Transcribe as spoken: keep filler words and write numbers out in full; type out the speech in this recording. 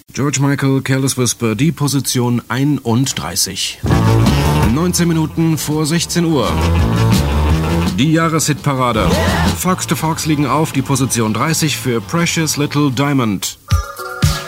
George Michael, Careless Whisper, die Position einunddreißig. neunzehn Minuten vor sechzehn Uhr. Die Jahreshitparade. Fox to Fox liegen auf, die Position dreißig für Precious Little Diamond.